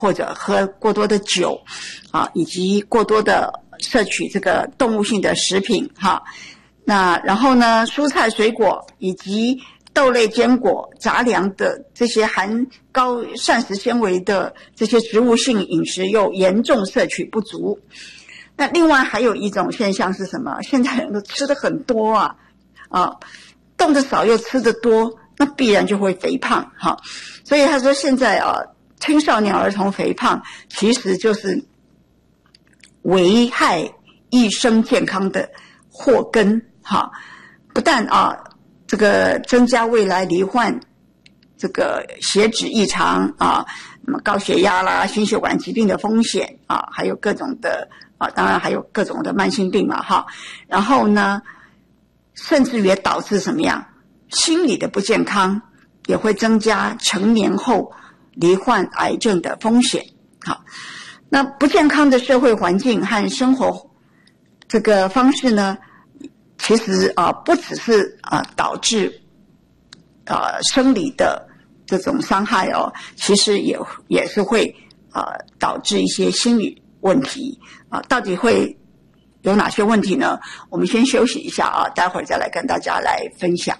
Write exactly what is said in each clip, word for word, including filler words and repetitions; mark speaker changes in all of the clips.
Speaker 1: 或者喝过多的酒啊，以及过多的摄取这个动物性的食品哈。那然后呢，蔬菜水果以及豆类坚果杂粮的这些含高膳食纤维的这些植物性饮食又严重摄取不足。那另外还有一种现象是什么？现在人都吃的很多啊啊，动得少又吃得多，那必然就会肥胖哈。所以他说现在啊，青少年儿童肥胖其实就是危害一生健康的祸根哈。不但啊这个增加未来罹患这个血脂异常啊，那么高血压啦、心血管疾病的风险啊，还有各种的啊，当然还有各种的慢性病嘛哈。然后呢，甚至也导致什么样？心理的不健康，也会增加成年后罹患癌症的风险。好，那不健康的社会环境和生活这个方式呢，其实啊，不只是啊导致啊生理的这种伤害哦，其实也也是会啊导致一些心理问题啊。到底会有哪些问题呢？我们先休息一下啊，待会儿再来跟大家来分享。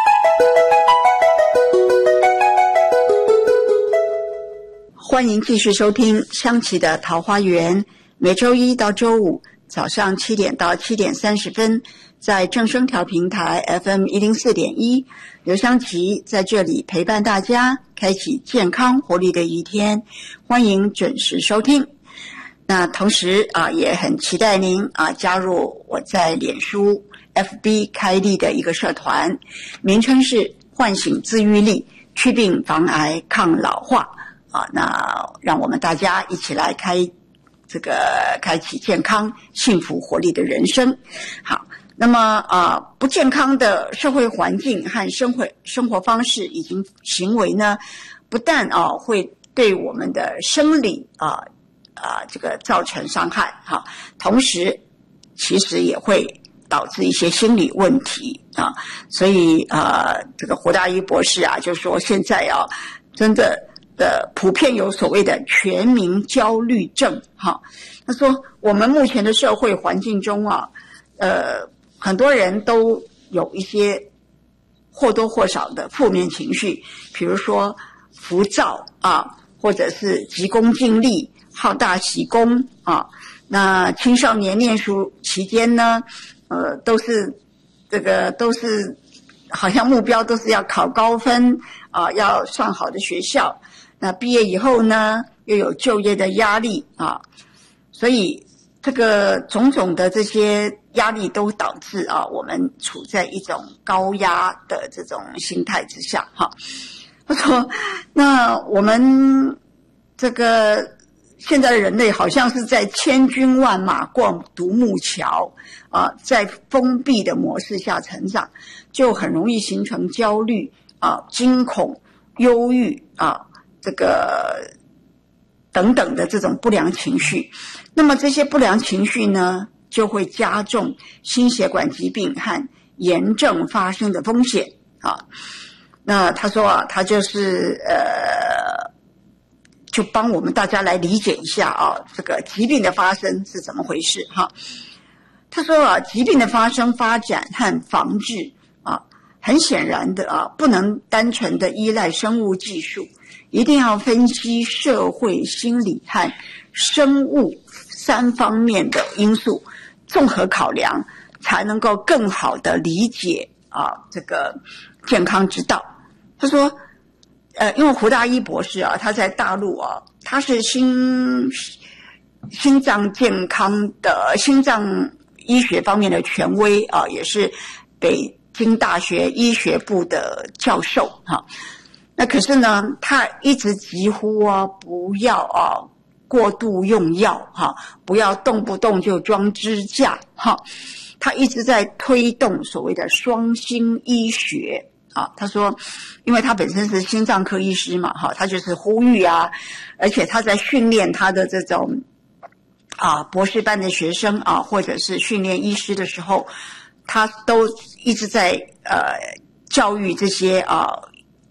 Speaker 1: 欢迎继续收听香琪的桃花源，每周一到周五早上七点到七点三十分，在正声调平台 F M 一零四点一，刘香琪在这里陪伴大家，开启健康活力的一天，欢迎准时收听。那同时啊，也很期待您啊加入我在脸书 F B 开立的一个社团，名称是唤醒自愈力，祛病防癌抗老化啊。那让我们大家一起来开这个开启健康幸福活力的人生。好，那么啊不健康的社会环境和生活生活方式以及行为呢，不但啊会对我们的生理啊啊这个造成伤害哈，同时其实也会导致一些心理问题啊。所以啊这个胡大一博士啊就说现在啊真的的普遍有所谓的全民焦虑症哈。他说我们目前的社会环境中啊，呃很多人都有一些或多或少的负面情绪，比如说浮躁啊，或者是急功近利、好大喜功啊。那青少年念书期间呢，呃，都是这个都是好像目标都是要考高分啊，要上好的学校。那毕业以后呢，又有就业的压力啊，所以这个种种的这些压力都导致啊，我们处在一种高压的这种心态之下哈。他说，那我们这个现在的人类好像是在千军万马过独木桥啊，在封闭的模式下成长，就很容易形成焦虑啊、惊恐、忧郁啊，这个等等的这种不良情绪。那么这些不良情绪呢，就会加重心血管疾病和炎症发生的风险啊。那他说啊，他就是呃，就帮我们大家来理解一下啊，这个疾病的发生是怎么回事哈。他说啊，疾病的发生、发展和防治啊，很显然的啊，不能单纯的依赖生物技术，一定要分析社会、心理和生物三方面的因素，综合考量，才能够更好的理解啊这个健康之道。他说，呃，因为胡大一博士啊，他在大陆啊，他是心心脏健康的心脏医学方面的权威啊，也是北京大学医学部的教授哈。那可是呢，他一直疾呼啊，不要啊过度用药哈，不要动不动就装支架哈。他一直在推动所谓的双心医学啊。他说，因为他本身是心脏科医师嘛哈，他就是呼吁啊，而且他在训练他的这种啊博士班的学生啊，或者是训练医师的时候，他都一直在呃教育这些啊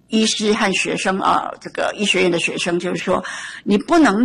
Speaker 1: 医师和学生啊，这个医学院的学生，就是说，你不能